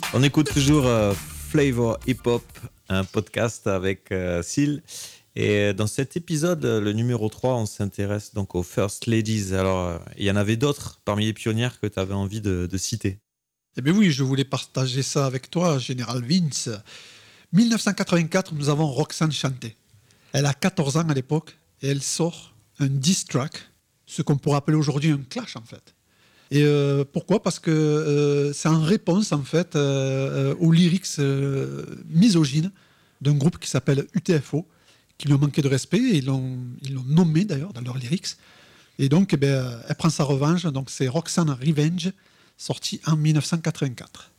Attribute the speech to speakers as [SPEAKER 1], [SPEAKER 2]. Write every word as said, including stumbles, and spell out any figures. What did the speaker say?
[SPEAKER 1] On écoute toujours euh, Flavor Hip Hop, un podcast avec euh, Syl. Et dans cet épisode, le numéro trois, on s'intéresse donc aux First Ladies. Alors, euh, il y en avait d'autres parmi les pionnières que tu avais envie de, de citer.
[SPEAKER 2] Eh bien oui, je voulais partager ça avec toi, Général Vince. dix-neuf cent quatre-vingt-quatre, nous avons Roxane Shante. Elle a quatorze ans à l'époque et elle sort un diss track, ce qu'on pourrait appeler aujourd'hui un clash en fait. Et euh, pourquoi ? Parce que euh, c'est en réponse en fait euh, aux lyrics euh, misogynes d'un groupe qui s'appelle U T F O, qui lui ont manqué de respect et ils l'ont, ils l'ont nommé d'ailleurs dans leurs lyrics. Et donc eh bien, elle prend sa revanche, donc c'est Roxane Revenge, sorti en dix-neuf cent quatre-vingt-quatre.